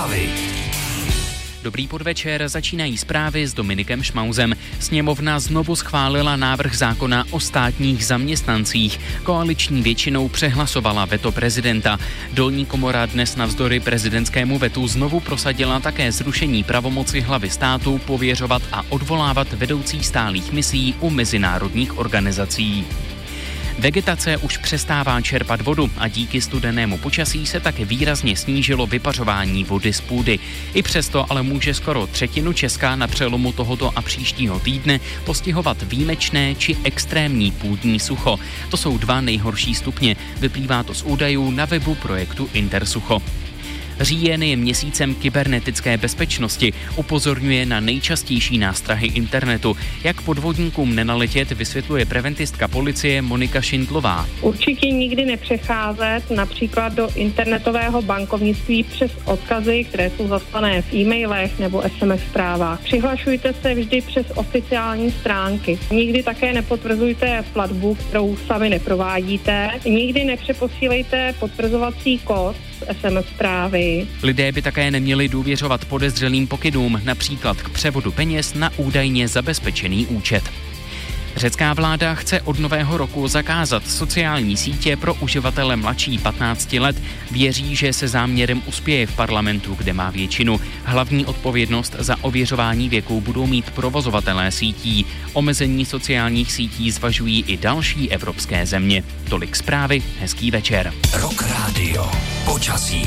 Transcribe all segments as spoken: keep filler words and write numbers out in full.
Zprávy. Dobrý podvečer, začínají zprávy s Dominikem Šmauzem. Sněmovna znovu schválila návrh zákona o státních zaměstnancích. Koaliční většinou přehlasovala veto prezidenta. Dolní komora dnes navzdory prezidentskému vetu znovu prosadila také zrušení pravomoci hlavy státu pověřovat a odvolávat vedoucí stálých misí u mezinárodních organizací. Vegetace už přestává čerpat vodu a díky studenému počasí se také výrazně snížilo vypařování vody z půdy. I přesto ale může skoro třetinu Česka na přelomu tohoto a příštího týdne postihovat výjimečné či extrémní půdní sucho. To jsou dva nejhorší stupně. Vyplývá to z údajů na webu projektu Intersucho. Říjen je měsícem kybernetické bezpečnosti, upozorňuje na nejčastější nástrahy internetu. Jak podvodníkům nenaletět, vysvětluje preventistka policie Monika Šindlová. Určitě nikdy nepřecházet například do internetového bankovnictví přes odkazy, které jsou zaslané v e-mailech nebo es em es zprávách. Přihlašujte se vždy přes oficiální stránky. Nikdy také nepotvrzujte platbu, kterou sami neprovádíte. Nikdy nepřeposílejte potvrzovací kód z es em es zprávy. Lidé by také neměli důvěřovat podezřelým pokynům, například k převodu peněz na údajně zabezpečený účet. Řecká vláda chce od nového roku zakázat sociální sítě pro uživatele mladší patnácti let. Věří, že se záměrem uspěje v parlamentu, kde má většinu. Hlavní odpovědnost za ověřování věku budou mít provozovatelé sítí. Omezení sociálních sítí zvažují i další evropské země. Tolik zprávy, hezký večer. Rock Radio. Počasí.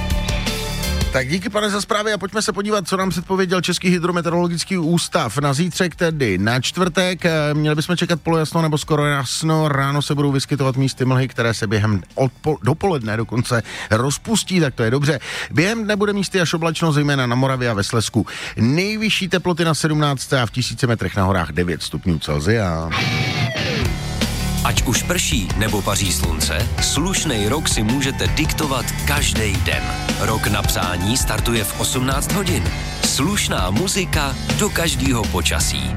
Tak díky, pane, za zprávy a pojďme se podívat, co nám předpověděl Český hydrometeorologický ústav. Na zítřek, tedy na čtvrtek, měli bychom čekat polojasno nebo skoro jasno. Ráno se budou vyskytovat místy mlhy, které se během odpol- dopoledne dokonce rozpustí, tak to je dobře. Během dne bude místy až oblačno, zejména na Moravě a ve Slezsku. Nejvyšší teploty na sedmnáct a v tisíci metrech na horách devět stupňů Celsia. Ať už prší nebo paří slunce, slušnej rok si můžete diktovat každý den. Rok na přání startuje v osmnáct hodin. Slušná muzika do každého počasí.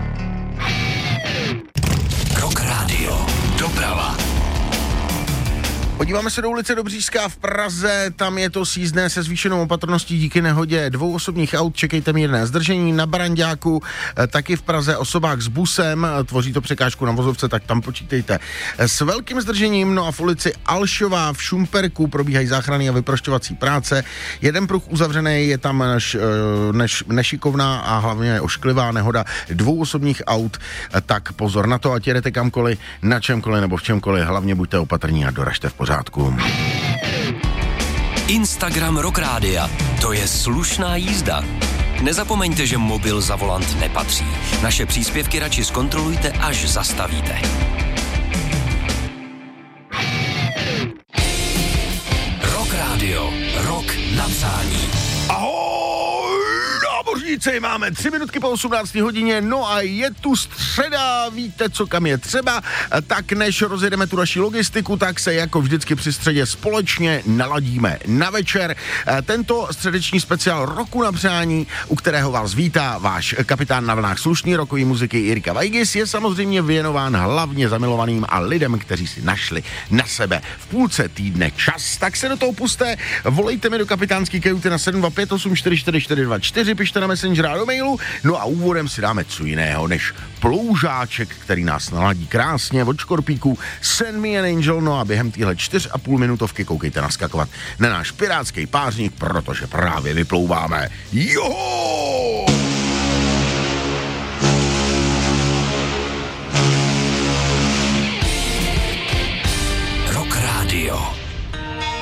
Rock Radio. Doprava. Podíváme se do ulice Dobříšská v Praze, tam je to sízdné se zvýšenou opatrností díky nehodě dvou osobních aut, čekejte mírné zdržení. Na Baranďáku taky v Praze osobák s busem, tvoří to překážku na vozovce, tak tam počítejte s velkým zdržením. No a v ulici Alšová v Šumperku probíhají záchranné a vyprošťovací práce. Jeden pruh uzavřený, je tam než, než, nešikovná a hlavně ošklivá nehoda dvou osobních aut, tak pozor na to, ať jedete kamkoliv, na čemkoliv nebo v čemkoliv, hlavně buďte opatrní a doražte v pořádku. Instagram Rock Rádia. To je slušná jízda. Nezapomeňte, že mobil za volant nepatří. Naše příspěvky radši zkontrolujte, až zastavíte. Rock Radio. Rock na přání. Ahoj, námořníci, máme tři minutky po osmnácté hodině, no a je tu středa, víte, co kam je třeba, tak než rozjedeme tu naši logistiku, tak se jako vždycky při středě společně naladíme na večer. Tento středeční speciál Roku na přání, u kterého vás vítá váš kapitán na vlnách slušný rokový muziky Jirka Vajgis, je samozřejmě věnován hlavně zamilovaným a lidem, kteří si našli na sebe v půlce týdne čas. Tak se do toho puste, volejte mi do kapitánský kajuty na sedm dva pět osm čtyři čtyři čtyři dva čtyři, pište na Messenger a do mailu, no a úvodem si dáme co jiného než ploužáček, který nás naladí krásně od Škorpíků, Send Me an Angel, no a během téhle čtyř a půl minutovky koukejte naskakovat na náš pirátský pářník, protože právě vyplouváme. Joho! Rock Radio.